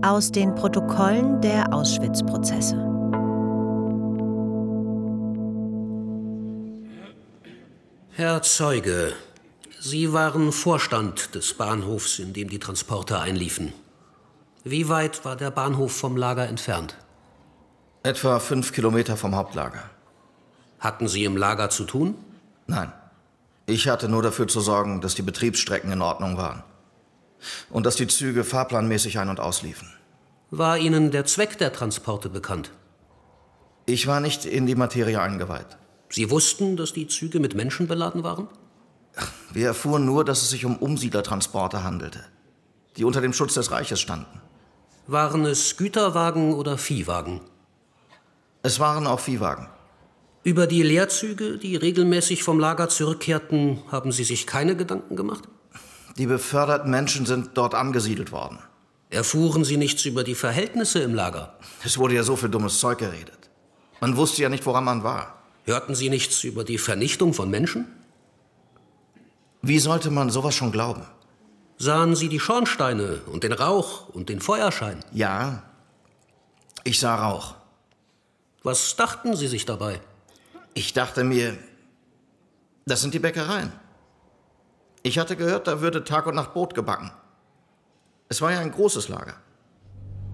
Aus den Protokollen der Auschwitz-Prozesse. Herr Zeuge, Sie waren Vorstand des Bahnhofs, in dem die Transporte einliefen. Wie weit war der Bahnhof vom Lager entfernt? Etwa 5 Kilometer vom Hauptlager. Hatten Sie im Lager zu tun? Nein. Ich hatte nur dafür zu sorgen, dass die Betriebsstrecken in Ordnung waren. Und dass die Züge fahrplanmäßig ein- und ausliefen. War Ihnen der Zweck der Transporte bekannt? Ich war nicht in die Materie eingeweiht. Sie wussten, dass die Züge mit Menschen beladen waren? Wir erfuhren nur, dass es sich um Umsiedlertransporte handelte, die unter dem Schutz des Reiches standen. Waren es Güterwagen oder Viehwagen? Es waren auch Viehwagen. Über die Leerzüge, die regelmäßig vom Lager zurückkehrten, haben Sie sich keine Gedanken gemacht? Die beförderten Menschen sind dort angesiedelt worden. Erfuhren Sie nichts über die Verhältnisse im Lager? Es wurde ja so viel dummes Zeug geredet. Man wusste ja nicht, woran man war. Hörten Sie nichts über die Vernichtung von Menschen? Wie sollte man sowas schon glauben? Sahen Sie die Schornsteine und den Rauch und den Feuerschein? Ja, ich sah Rauch. Was dachten Sie sich dabei? Ich dachte mir, das sind die Bäckereien. Ich hatte gehört, da würde Tag und Nacht Brot gebacken. Es war ja ein großes Lager.